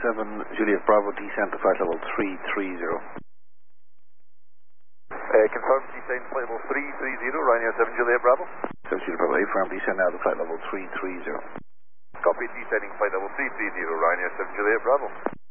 7 Juliet Bravo, descent to flight level 330. Confirm descent flight level 330, Ryanair 7 Juliet Bravo. 7 Juliet Bravo, affirm descent now to flight level 330. Copy, descending flight level 330, Ryanair 7 Juliet Bravo.